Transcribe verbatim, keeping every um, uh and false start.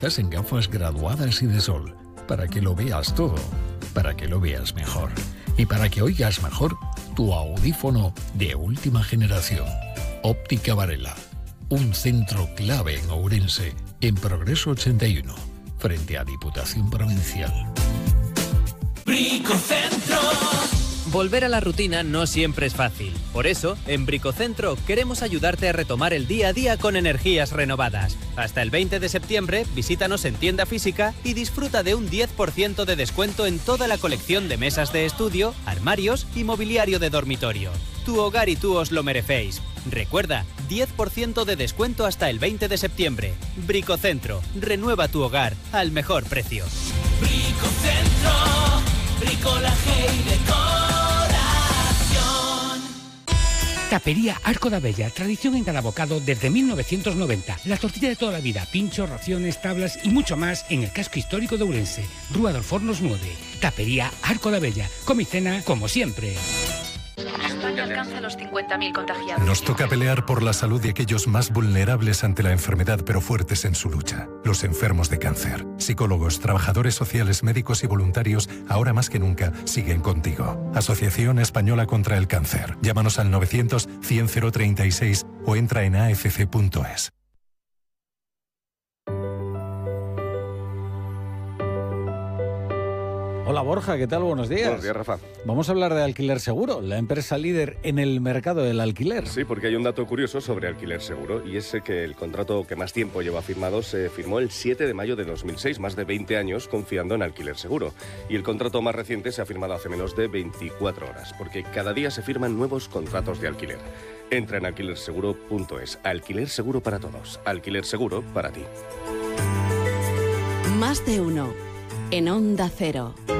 Estás en gafas graduadas y de sol, para que lo veas todo, para que lo veas mejor y para que oigas mejor tu audífono de última generación. Óptica Varela, un centro clave en Ourense, en Progreso ochenta y uno, frente a Diputación Provincial. Bricocentro. Volver a la rutina no siempre es fácil. Por eso, en Bricocentro queremos ayudarte a retomar el día a día con energías renovadas. Hasta el veinte de septiembre, visítanos en tienda física y disfruta de un diez por ciento de descuento en toda la colección de mesas de estudio, armarios y mobiliario de dormitorio. Tu hogar y tú os lo merecéis. Recuerda, diez por ciento de descuento hasta el veinte de septiembre. Bricocentro, renueva tu hogar al mejor precio. Bricocentro, bricolaje y decoración. Tapería Arco da Bella, tradición en cada bocado desde mil novecientos noventa. La tortilla de toda la vida, pinchos, raciones, tablas y mucho más en el casco histórico de Ourense. Rúa dos Fornos nueve. Tapería Arco da Bella. Come y cena como siempre. España alcanza los cincuenta mil contagiados. Nos toca pelear por la salud de aquellos más vulnerables ante la enfermedad, pero fuertes en su lucha. Los enfermos de cáncer. Psicólogos, trabajadores sociales, médicos y voluntarios, ahora más que nunca, siguen contigo. Asociación Española contra el Cáncer. Llámanos al novecientos cien cero treinta y seis o entra en a f c punto es. Hola Borja, ¿qué tal? Buenos días. Buenos días, Rafa. Vamos a hablar de Alquiler Seguro, la empresa líder en el mercado del alquiler. Sí, porque hay un dato curioso sobre Alquiler Seguro y es que el contrato que más tiempo lleva firmado se firmó el siete de mayo de dos mil seis, más de veinte años confiando en Alquiler Seguro. Y el contrato más reciente se ha firmado hace menos de veinticuatro horas, porque cada día se firman nuevos contratos de alquiler. Entra en alquiler seguro punto es. Alquiler Seguro para todos. Alquiler Seguro para ti. Más de uno en Onda Cero.